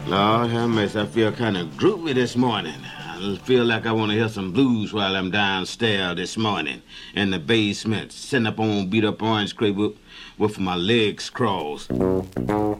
Lord have mercy, I feel kind of groovy this morning. I feel like I want to hear some blues while I'm downstairs this morning in the basement, sitting up on beat up orange crate with my legs crossed.